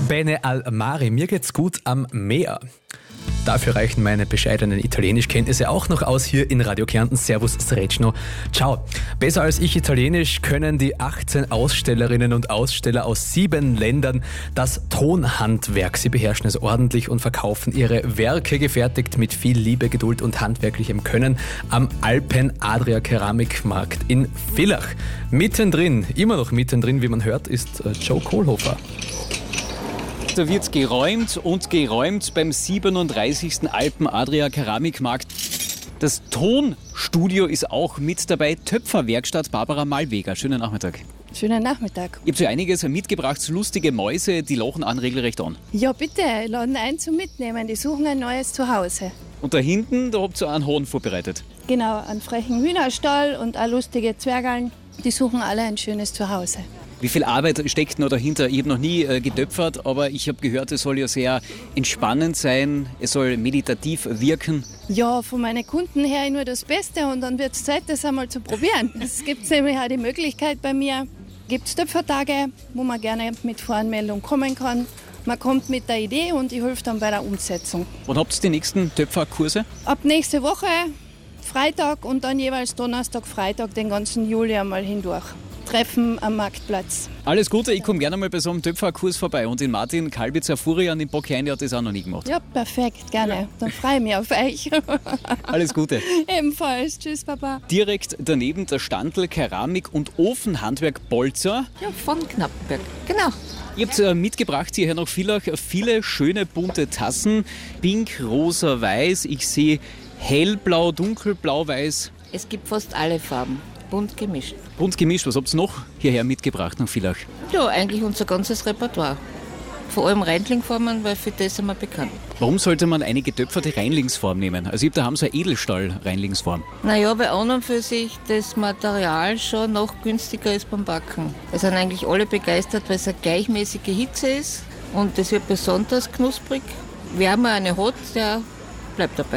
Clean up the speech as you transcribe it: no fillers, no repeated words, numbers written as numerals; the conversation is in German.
Bene al mare, mir geht's gut am Meer. Dafür reichen meine bescheidenen Italienischkenntnisse auch noch aus hier in Radio Kärnten. Servus, Srećno. Ciao. Besser als ich Italienisch können die 18 Ausstellerinnen und Aussteller aus 7 Ländern das Tonhandwerk. Sie beherrschen es ordentlich und verkaufen ihre Werke gefertigt mit viel Liebe, Geduld und handwerklichem Können am Alpen Adria Keramikmarkt in Villach. Mittendrin, immer noch mittendrin, wie man hört, ist Joe Kohlhofer. Da wird geräumt und geräumt beim 37. Alpen Adria Keramikmarkt. Das Tonstudio ist auch mit dabei. Töpferwerkstatt Barbara Malweger. Schönen Nachmittag. Schönen Nachmittag. Ihr habt so einiges mitgebracht, so lustige Mäuse, die lachen an regelrecht an. Ja, bitte, laden ein zum Mitnehmen. Die suchen ein neues Zuhause. Und da hinten, da habt ihr einen Hahn vorbereitet. Genau, einen frechen Hühnerstall und auch lustige Zwergeln. Die suchen alle ein schönes Zuhause. Wie viel Arbeit steckt noch dahinter? Ich habe noch nie getöpfert, aber ich habe gehört, es soll ja sehr entspannend sein, es soll meditativ wirken. Ja, von meinen Kunden her nur das Beste und dann wird es Zeit, das einmal zu probieren. Es gibt nämlich auch die Möglichkeit bei mir, gibt es Töpfertage, wo man gerne mit Voranmeldung kommen kann. Man kommt mit der Idee und ich helfe dann bei der Umsetzung. Wann habt ihr die nächsten Töpferkurse? Ab nächste Woche, Freitag und dann jeweils Donnerstag, Freitag den ganzen Juli einmal hindurch. Treffen am Marktplatz. Alles Gute, ich komme gerne mal bei so einem Töpferkurs vorbei. Und den Martin Kalbitzer Furian in Bockheim, der hat das auch noch nie gemacht. Ja, perfekt, gerne. Ja. Dann freue ich mich auf euch. Alles Gute. Ebenfalls. Tschüss, Papa. Direkt daneben der Standl Keramik- und Ofenhandwerk Bolzer. Ja, von Knappenberg, genau. Ihr habt mitgebracht hierher nach Villach viele schöne bunte Tassen. Pink, rosa, weiß. Ich sehe hellblau, dunkelblau, weiß. Es gibt fast alle Farben. Bunt gemischt. Bunt gemischt, was habt ihr noch hierher mitgebracht nach Villach? Ja, eigentlich unser ganzes Repertoire. Vor allem Reinlingformen, weil für das sind wir bekannt. Warum sollte man eine getöpferte Reinlingsform nehmen? Also ich habe daheim so eine Edelstahl-Reinlingsform. Naja, weil an und für sich das Material schon noch günstiger ist beim Backen. Es sind eigentlich alle begeistert, weil es eine gleichmäßige Hitze ist und das wird besonders knusprig. Wer mal eine hat, der bleibt dabei.